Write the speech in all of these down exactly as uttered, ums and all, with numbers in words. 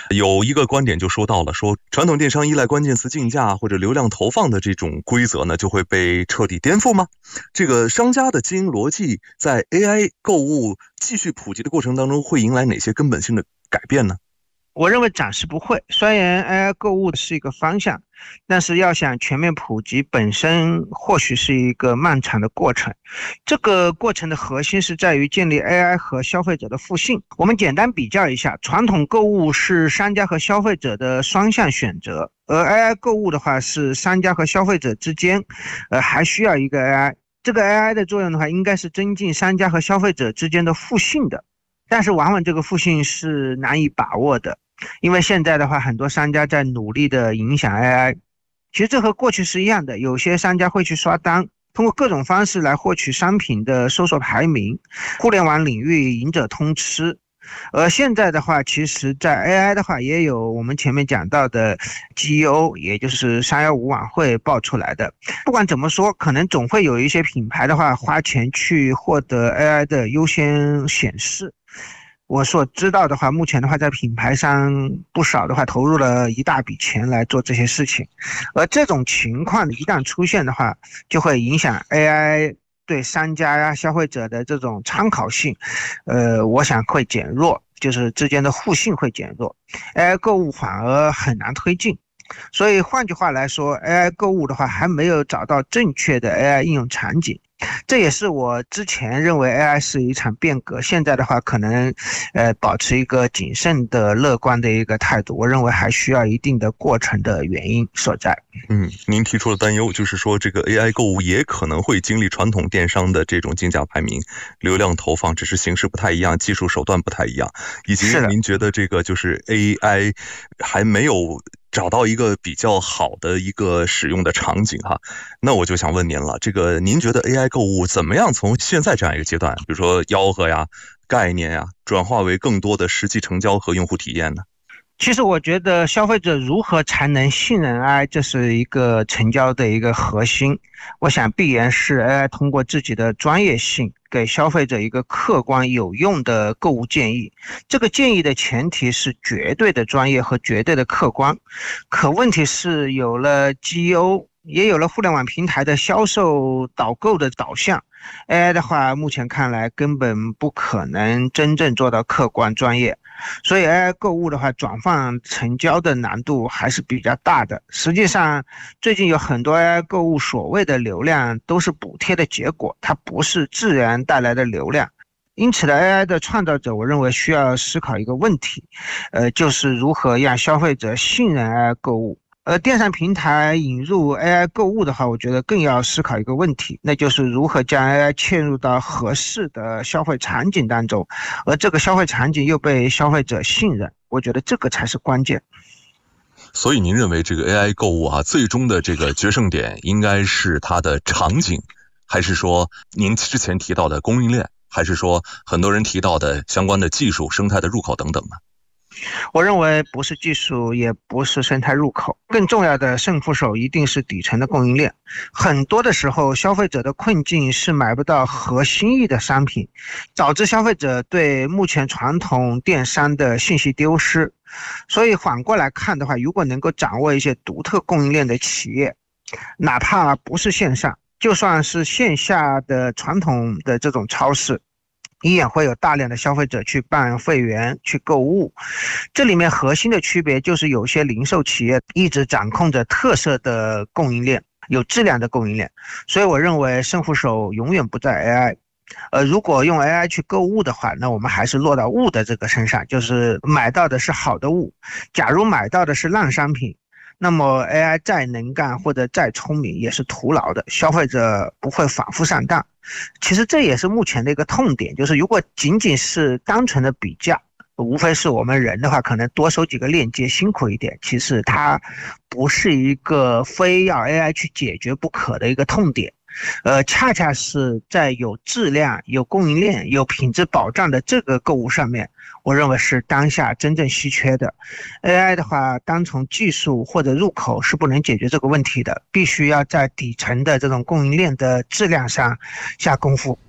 有一个观点就说到了，说传统电商依赖关键词竞价或者流量投放的这种规则呢，就会被彻底颠覆吗？这个商家的经营逻辑在 A I 购物继续普及的过程当中，会迎来哪些根本性的改变呢？ 我认为暂时不会。虽然 A I 购物是一个方向，但是要想全面普及，本身或许是一个漫长的过程。这个过程的核心是在于建立 A I 和消费者的互信。我们简单比较一下，传统购物是商家和消费者的双向选择，而 A I 购物的话是商家和消费者之间，呃，还需要一个 A I。这个 A I 的作用的话，应该是增进商家和消费者之间的互信的，但是往往这个互信是难以把握的。因为现在的话，很多商家在努力的影响 A I， 其实这和过去是一样的。有些商家会去刷单，通过各种方式来获取商品的搜索排名，互联网领域赢者通吃。而现在的话，其实在 A I 的话，也有我们前面讲到的 G E O， 也就是三一五晚会爆出来的。不管怎么说，可能总会有一些品牌的话，花钱去获得 A I 的优先显示。我所知道的话，目前的话，在品牌商不少的话投入了一大笔钱来做这些事情，而这种情况一旦出现的话，就会影响 A I 对商家呀、消费者的这种参考性，呃，我想会减弱，就是之间的互信会减弱 ，A I 购物反而很难推进。所以换句话来说 ，A I 购物的话还没有找到正确的 A I 应用场景。这也是我之前认为 A I 是一场变革，现在的话可能呃保持一个谨慎的乐观的一个态度，我认为还需要一定的过程的原因所在。 嗯，您提出的担忧就是说，这个 A I 购物也可能会经历传统电商的这种竞价排名、流量投放，只是形式不太一样，技术手段不太一样，以及您觉得这个就是 A I 还没有找到一个比较好的一个使用的场景哈。那我就想问您了，这个您觉得 A I 购物怎么样从现在这样一个阶段，比如说吆喝呀、概念呀，转化为更多的实际成交和用户体验呢？ 其实我觉得消费者如何才能信任 A I， 这是一个成交的一个核心。我想必然是 A I 通过自己的专业性给消费者一个客观有用的购物建议。这个建议的前提是绝对的专业和绝对的客观。可问题是有了 G E O， 也有了互联网平台的销售导购的导向， A I 的话目前看来根本不可能真正做到客观专业。所以 A I 购物的话，转换成交的难度还是比较大的。实际上，最近有很多 A I 购物所谓的流量都是补贴的结果，它不是自然带来的流量。因此的 A I 的创造者，我认为需要思考一个问题，呃，就是如何让消费者信任 A I 购物。而电商平台引入 A I 购物的话，我觉得更要思考一个问题，那就是如何将 A I 嵌入到合适的消费场景当中，而这个消费场景又被消费者信任，我觉得这个才是关键。 所以您认为这个 A I 购物啊，最终的这个决胜点应该是它的场景，还是说您之前提到的供应链，还是说很多人提到的相关的技术、生态的入口等等呢？ 我认为不是技术，也不是生态入口，更重要的胜负手一定是底层的供应链。很多的时候，消费者的困境是买不到合心意的商品，导致消费者对目前传统电商的信息丢失。所以反过来看的话，如果能够掌握一些独特供应链的企业，哪怕不是线上，就算是线下的传统的这种超市，依然会有大量的消费者去办会员去购物。这里面核心的区别就是有些零售企业一直掌控着特色的供应链，有质量的供应链，所以我认为胜负手永远不在 A I。呃，如果用 A I 去购物的话，那我们还是落到物的这个身上，就是买到的是好的物。假如买到的是烂商品，那么 A I 再能干或者再聪明也是徒劳的，消费者不会反复上当。其实这也是目前的一个痛点，就是如果仅仅是单纯的比价，无非是我们人的话可能多收几个链接辛苦一点，其实它不是一个非要 A I 去解决不可的一个痛点。呃，恰恰是在有质量、有供应链、有品质保障的这个购物上面，我认为是当下真正稀缺的。A I 的话，单从技术或者入口是不能解决这个问题的，必须要在底层的这种供应链的质量上下功夫。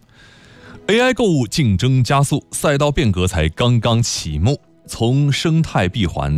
A I 购物竞争加速，赛道变革才刚刚启幕，从生态闭环